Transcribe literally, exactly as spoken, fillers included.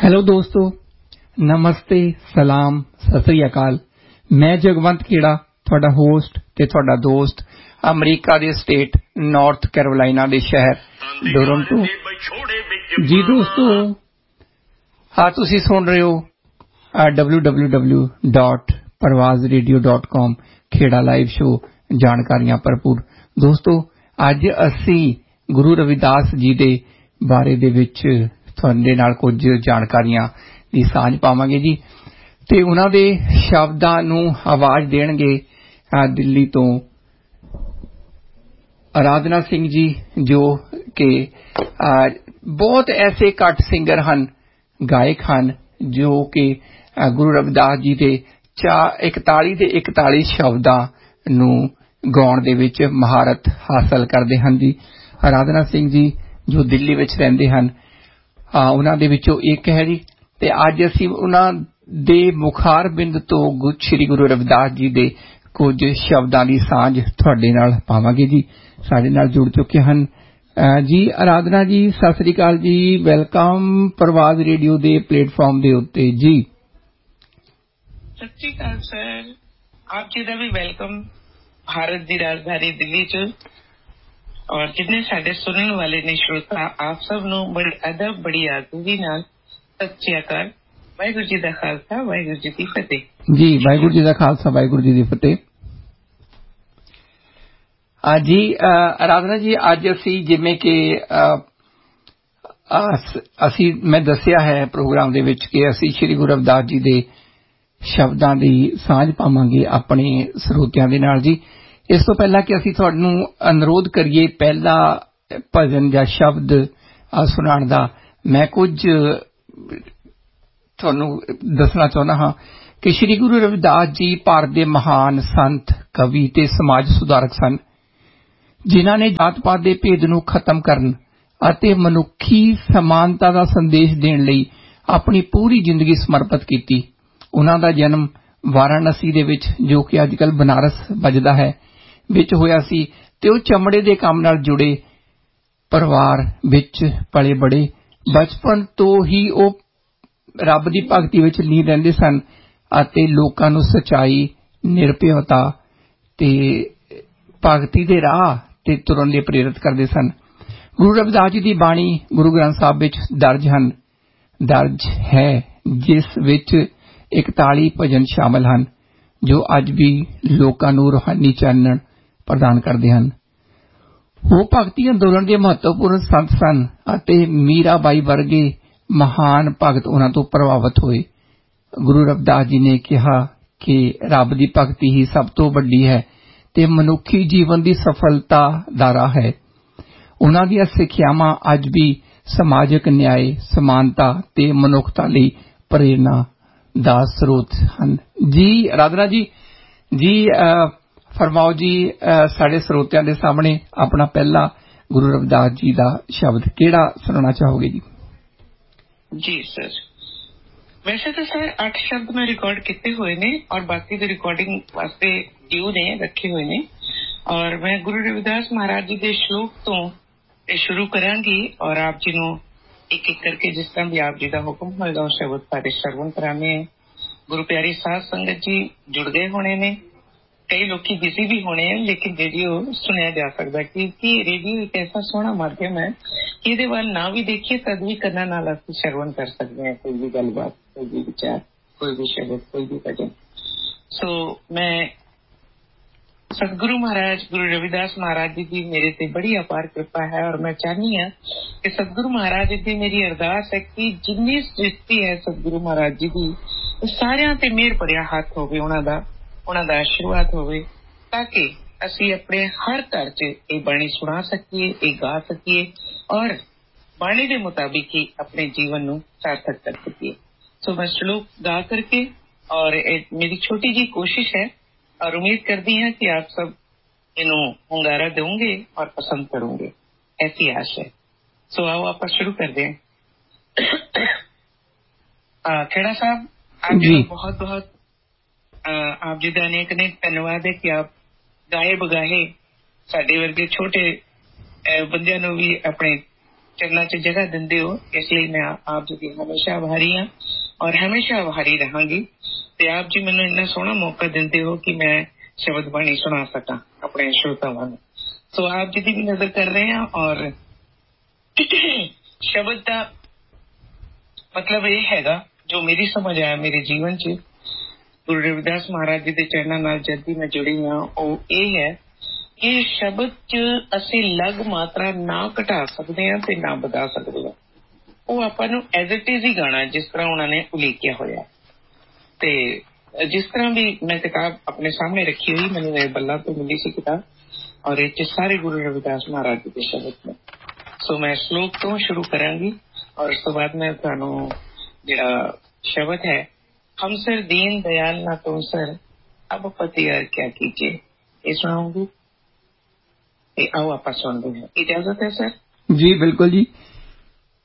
Hello दोस्तों, नमस्ते, सलाम, सत श्री अकाल। मैं जगवंत खेड़ा, ਤੁਹਾਡਾ ਹੋਸਟ ਤੇ ਤੁਹਾਡਾ ਦੋਸਤ ਅਮਰੀਕਾ ਦੇ ਸਟੇਟ ਨਾਰਥ ਕੈਰੋਲਾਈਨਾ ਦੇ ਸ਼ਹਿਰ ਟੋਰਾਂਟੋ। ਜੀ ਦੋਸਤੋ, ਆ ਤੁਸੀਂ ਸੁਣ ਰਹੇ ਹੋ ਡਬਲਿਊ ਡਬਲਿਊ ਡਬਲਿਊ ਡਾਟ ਪਰਵਾਜ਼ ਰੇਡੀਓ ਡਾਟ ਕਾਮ ਖੇੜਾ ਲਾਈਵ ਸ਼ੋ, ਜਾਣਕਾਰੀਆਂ ਭਰਪੂਰ। ਦੋਸਤੋ, ਅੱਜ ਅਸੀਂ ਗੁਰੂ ਰਵਿਦਾਸ ਜੀ ਦੇ ਬਾਰੇ ਦੇ ਵਿੱਚ ਤੁਹਾਡੇ ਨਾਲ ਕੁਝ ਜਾਣਕਾਰੀਆਂ ਦੀ ਸਾਂਝ ਪਾਵਾਂਗੇ ਜੀ, ਤੇ ਉਹਨਾਂ ਦੇ ਸ਼ਬਦਾਂ ਨੂੰ ਆਵਾਜ਼ ਦੇਣਗੇ ਦਿੱਲੀ ਤੋਂ ਅਰਾਧਨਾ ਸਿੰਘ ਜੀ, ਜੋ ਕਿ ਬਹੁਤ ਐਸੇ ਘੱਟ ਸਿੰਗਰ ਹਨ, ਗਾਇਕ ਹਨ, ਜੋ ਕਿ ਗੁਰੂ ਰਵਿਦਾਸ ਜੀ ਦੇ ਇਕਤਾਲੀ ਦੇ ਇਕਤਾਲੀ ਸ਼ਬਦਾਂ ਨੂੰ ਗਾਉਣ ਦੇ ਵਿੱਚ ਮਹਾਰਤ ਹਾਸਲ ਕਰਦੇ ਹਨ ਜੀ। ਅਰਾਧਨਾ ਸਿੰਘ ਜੀ ਜੋ ਦਿੱਲੀ ਵਿੱਚ ਰਹਿੰਦੇ ਹਨ, ਉਹਨਾਂ ਦੇ ਵਿੱਚੋਂ ਇੱਕ ਹੈ ਜੀ। ਤੇ ਅੱਜ ਅਸੀਂ ਉਹਨਾਂ ਦੇ ਮੁਖਾਰ ਬਿੰਦ ਤੋਂ ਸ੍ਰੀ ਗੁਰੂ ਰਵਿਦਾਸ ਜੀ ਦੇ ਕੁਝ ਸ਼ਬਦਾਂ ਦੀ ਸਾਂਝ ਤੁਹਾਡੇ ਨਾਲ ਪਾਵਾਂਗੇ ਜੀ। ਸਾਡੇ ਨਾਲ ਜੁੜ ਚੁੱਕੇ ਹਨ ਜੀ ਅਰਾਧਨਾ ਜੀ। ਸਤਿ ਸ੍ਰੀ ਅਕਾਲ ਜੀ, ਵੈਲਕਮ ਪਰਵਾਜ਼ ਰੇਡੀਓ ਦੇ ਪਲੇਟਫਾਰਮ ਦੇ ਉੱਤੇ ਜੀ। ਸਤਿ ਸ੍ਰੀ ਅਕਾਲ ਸਰ, ਆਪ ਜੀ ਦਾ ਵੀ ਵੈਲਕਮ ਭਾਰਤ ਦੀ ਰਾਜਧਾਨੀ ਦਿੱਲੀ ਚ। ਔਰ ਜਿੰਨੇ ਸਾਡੇ ਸੁਣਨ ਵਾਲੇ ਨੇ ਸ਼ਰੋਤਾ, ਆਪ ਸਭ ਨੂੰ ਬੜੀ ਅਦਬ ਬੜੀ ਆਜ਼ਰੀ ਨਾਲ ਸਤਿ ਸ੍ਰੀ ਅਕਾਲ। ਵਾਹਿਗੁਰੂ ਜੀ ਦਾ ਖਾਲਸਾ, ਵਾਹਿਗੁਰੂ ਜੀ ਦੀ ਫਤਿਹ ਜੀ। ਵਾਹਿਗੁਰੂ ਜੀ ਦਾ ਖਾਲਸਾ, ਵਾਹਿਗੁਰੂ ਜੀ ਦੀ ਫਤਿਹ। ਜੀ ਅਰਾਧਨਾ ਜੀ, ਅੱਜ ਅਸੀਂ ਜਿਵੇਂ ਕਿ ਅਸੀਂ ਮੈਂ ਦੱਸਿਆ ਹੈ ਪ੍ਰੋਗਰਾਮ ਦੇ ਵਿੱਚ ਕਿ ਅਸੀਂ ਸ੍ਰੀ ਗੁਰੂ ਰਵਿਦਾਸ ਜੀ ਦੇ ਸ਼ਬਦਾਂ ਦੀ ਸਾਂਝ ਪਾਵਾਂਗੇ ਆਪਣੇ ਸਰੋਤਿਆਂ ਦੇ ਨਾਲ ਜੀ। ਇਸ ਤੋਂ ਪਹਿਲਾਂ ਕਿ ਅਸੀਂ ਤੁਹਾਨੂੰ ਅਨੁਰੋਧ ਕਰੀਏ ਪਹਿਲਾ ਭਜਨ ਜਾਂ ਸ਼ਬਦ ਸੁਣਾਉਣ ਦਾ, ਮੈਂ ਕੁਝ ਤੁਹਾਨੂੰ ਦੱਸਣਾ ਚਾਹੁੰਦਾ ਹਾਂ ਕਿ ਸ੍ਰੀ ਗੁਰੂ ਰਵਿਦਾਸ ਜੀ ਭਾਰਤ ਦੇ ਮਹਾਨ ਸੰਤ, ਕਵੀ ਤੇ ਸਮਾਜ ਸੁਧਾਰਕ ਸਨ, ਜਿਨ੍ਹਾਂ ਨੇ ਜਾਤ ਪਾਤ ਦੇ ਭੇਦ ਨੂੰ ਖਤਮ ਕਰਨ ਅਤੇ ਮਨੁੱਖੀ ਸਮਾਨਤਾ ਦਾ ਸੰਦੇਸ਼ ਦੇਣ ਲਈ ਆਪਣੀ ਪੂਰੀ ਜ਼ਿੰਦਗੀ ਸਮਰਪਿਤ ਕੀਤੀ। ਉਹਨਾਂ ਦਾ ਜਨਮ ਵਾਰਾਣਸੀ ਦੇ ਵਿੱਚ, ਜੋ ਕਿ ਅੱਜ ਕੱਲ੍ਹ ਬਨਾਰਸ ਵੱਜਦਾ ਹੈ, ਵਿੱਚ ਹੋਇਆ ਸੀ, ਤੇ ਉਹ ਚਮੜੇ ਦੇ ਕੰਮ ਨਾਲ ਜੁੜੇ ਪਰਿਵਾਰ ਵਿੱਚ ਪਲੇ ਬੜੇ। ਬਚਪਨ ਤੋਂ ਹੀ ਉਹ ਰੱਬ ਦੀ ਭਗਤੀ ਵਿੱਚ ਲੀਨ ਰਹਿੰਦੇ ਸਨ ਅਤੇ ਲੋਕਾਂ ਨੂੰ ਸੱਚਾਈ, ਨਿਰਭੈਤਾ ਤੇ ਭਗਤੀ ਦੇ ਰਾਹ ਤੇ ਤੁਰਨ ਲਈ ਪ੍ਰੇਰਿਤ ਕਰਦੇ ਸਨ। ਗੁਰੂ ਰਵਿਦਾਸ ਜੀ ਦੀ ਬਾਣੀ ਗੁਰੂ ਗ੍ਰੰਥ ਸਾਹਿਬ ਵਿੱਚ ਦਰਜ ਹਨ ਦਰਜ ਹੈ, ਜਿਸ ਵਿੱਚ ਇਕਤਾਲੀ ਭਜਨ ਸ਼ਾਮਲ ਹਨ, ਜੋ ਅੱਜ ਵੀ ਲੋਕਾਂ ਨੂੰ ਰੂਹਾਨੀ ਚਾਨਣ ਪ੍ਰਦਾਨ ਕਰਦੇ ਹਨ। ਉਹ ਭਗਤੀ ਅੰਦੋਲਨ ਦੇ ਮਹੱਤਵਪੂਰਨ ਸੰਤ ਸਨ ਅਤੇ ਮੀਰਾ ਬਾਈ ਵਰਗੇ ਮਹਾਨ ਭਗਤ ਉਹਨਾਂ ਤੋਂ ਪ੍ਰਭਾਵਿਤ ਹੋਏ। ਗੁਰੂ ਰਵਿਦਾਸ ਜੀ ਨੇ ਕਿਹਾ ਕਿ ਰੱਬ ਦੀ ਭਗਤੀ ਹੀ ਸਭ ਤੋਂ ਵੱਡੀ ਹੈ ਤੇ ਮਨੁੱਖੀ ਜੀਵਨ ਦੀ ਸਫਲਤਾ ਦਾ ਰਾਹ ਹੈ। ਉਹਨਾਂ ਦੀਆਂ ਸਿੱਖਿਆਵਾਂ ਅੱਜ ਵੀ ਸਮਾਜਿਕ ਨਿਆਂ, ਸਮਾਨਤਾ ਤੇ ਮਨੁੱਖਤਾ ਲਈ ਪ੍ਰੇਰਨਾ ਦਾ ਸਰੋਤ ਹਨ ਜੀ। ਅਰਾਧਨਾ ਜੀ ਜੀ ਫਰਮਾਓ ਜੀ, ਸਾਡੇ ਸਰੋਤਿਆਂ ਦੇ ਸਾਹਮਣੇ ਆਪਣਾ ਪਹਿਲਾ ਗੁਰੂ ਰਵਿਦਾਸ ਜੀ ਦਾ ਸ਼ਬਦ ਕਿਹੜਾ ਸੁਣਾਉਣਾ ਚਾਹੋਗੇ ਜੀ? ਜੀ ਸਰ, ਵੈਸੇ ਤਾਂ ਸਰ ਅੱਠ ਸ਼ਬਦ ਮੈਂ ਰਿਕਾਰਡ ਕੀਤੇ ਹੋਏ ਨੇ ਔਰ ਬਾਕੀ ਦੇ ਰਿਕਾਰਡਿੰਗ ਵਾਸਤੇ ਡਿਊ ਨੇ ਰੱਖੇ ਹੋਏ ਨੇ। ਔਰ ਮੈਂ ਗੁਰੂ ਰਵਿਦਾਸ ਮਹਾਰਾਜ ਜੀ ਦੇ ਸ਼ਲੋਕ ਤੋਂ ਇਹ ਸ਼ੁਰੂ ਕਰਾਂਗੀ ਔਰ ਆਪ ਜੀ ਨੂੰ ਇੱਕ ਇੱਕ ਕਰਕੇ ਜਿਸ ਤਰ੍ਹਾਂ ਵੀ ਆਪ ਜੀ ਦਾ ਹੁਕਮ ਹੋਏਗਾ ਉਹ ਸ਼ਬਦ ਸਾਰੇ ਸ਼ਰਵਣ ਕਰਾਣੇ। ਗੁਰੂ ਪਿਆਰੀ ਸਾਧ ਸੰਗਤ ਜੀ ਜੁੜ ਗਏ ਹੋਣੇ ਨੇ, ਕਈ ਲੋਕੀ ਬਿਜ਼ੀ ਵੀ ਹੋਣੇ ਆ, ਲੇਕਿਨ ਰੇਡੀਓ ਸੁਣਿਆ ਜਾ ਸਕਦਾ ਕਿਉਂਕਿ ਰੇਡੀਓ ਇੱਕ ਐਸਾ ਸੋਹਣਾ ਮਾਧਿਅਮ ਹੈ ਕਿ ਇਹਦੇ ਵੱਲ ਨਾ ਵੀ ਦੇਖੀਏ ਤਦ ਵੀ ਕੰਨਾਂ ਨਾਲ ਅਸੀਂ ਸ਼ਰਵਣ ਕਰ ਸਕਦੇ ਹਾਂ ਕੋਈ ਵੀ ਗੱਲਬਾਤ, ਕੋਈ ਵੀ ਵਿਚਾਰ, ਕੋਈ ਵੀ ਸ਼ਬਦ, ਕੋਈ ਵੀ ਭਜਨ। ਸੋ ਮੈਂ ਸਤਿਗੁਰੂ ਮਹਾਰਾਜ ਗੁਰੂ ਰਵਿਦਾਸ ਮਹਾਰਾਜ ਜੀ ਦੀ ਮੇਰੇ ਤੇ ਬੜੀ ਅਪਾਰ ਕਿਰਪਾ ਹੈ ਔਰ ਮੈਂ ਚਾਹੁੰਦੀ ਹਾਂ ਕਿ ਸਤਿਗੁਰੂ ਮਹਾਰਾਜ ਜੀ ਦੀ ਮੇਰੀ ਅਰਦਾਸ ਹੈ ਕਿ ਜਿੰਨੀ ਸ੍ਰਿਸ਼ਟੀ ਹੈ ਸਤਿਗੁਰੂ ਮਹਾਰਾਜ ਜੀ ਦੀ, ਸਾਰਿਆਂ ਤੇ ਮਿਹਰ ਭਰਿਆ ਹੱਥ ਹੋਵੇ, ਉਹਨਾਂ ਦਾ ਉਹਨਾਂ ਦਾ ਆਸ਼ੀਰਵਾਦ ਹੋਵੇ, ਤਾਂ ਕਿ ਅਸੀਂ ਆਪਣੇ ਹਰ ਘਰ 'ਚ ਇਹ ਬਾਣੀ ਸੁਣਾ ਸਕੀਏ, ਇਹ ਗਾ ਸਕੀਏ ਔਰ ਬਾਣੀ ਦੇ ਮੁਤਾਬਿਕ ਹੀ ਆਪਣੇ ਜੀਵਨ ਨੂੰ ਸਾਰਥਕ ਕਰ ਸਕੀਏ। ਸੋ ਮੈਂ ਸ਼ਲੋਕ ਗਾ ਕਰਕੇ ਔਰ ਇਹ ਮੇਰੀ ਛੋਟੀ ਜਿਹੀ ਕੋਸ਼ਿਸ਼ ਹੈ ਔਰ ਉਮੀਦ ਕਰਦੀ ਹਾਂ ਕਿ ਆਪ ਸਭ ਇਹਨੂੰ ਹੁੰਗਾਰਾ ਦੇਵੋਗੇ ਔਰ ਪਸੰਦ ਕਰੋਗੇ, ਐਸੀ ਆਸ ਹੈ। ਸੋ ਆਓ ਆਪਾਂ ਸ਼ੁਰੂ ਕਰਦੇ ਹਾਂ। ਖੇੜਾ ਸਾਹਿਬ, ਆਪ ਜੀ ਬਹੁਤ ਬਹੁਤ ਆਪ ਜੀ ਦਾ ਅਨੇਕ ਅਨੇਕ ਧੰਨਵਾਦ ਹੈ ਕਿ ਆਪ ਗਾਏ ਬਗਾਏ ਸਾਡੇ ਵਰਗੇ ਛੋਟੇ ਬੰਦਿਆਂ ਨੂੰ ਵੀ ਆਪਣੇ चरणा च जगह दिंदे हो, इसलिए मैं आप जी की हमेशा आभारी हाँ और हमेशा आभारी रहांगी। ते आप जी मैनूं इन्ना सोहना मौका दिंदे हो कि मैं शब्द बाणी सुना सकां अपने श्रोतावां नूं। सो आप जी की भी नजर कर रहे हैं और शब्द का मतलब ये हैगा जो मेरी समझ आया मेरे जीवन च गुरु रविदास महाराज जी के चरणों नाल जद भी मैं जुड़ी हाँ वो ये है कि शब्द च असीं लग मात्रा ना घटा सकते हैं ते ना बढ़ा सकते हैं। वो आपां नूं एज इट इज ही गाना जिस तरह उन्होंने उलीकिया होया। ते जिस तरह भी मैं किताब अपने सामने रखी हुई मैंने मेरे बल्ला तो मिली सी किताब और ये सारे गुरु रविदास महाराज जी के शब्द में। सो मैं श्लोक तो शुरू करांगी और उस तो बाद मैं तुहानूं जिहड़ा शब्द है हम सर दीन दयाल ना तुम सर अब पति यार क्या कीजिए ये सुनाऊंगी। आओ आप सुनते हैं, इजाजत है सर? जी बिल्कुल जी।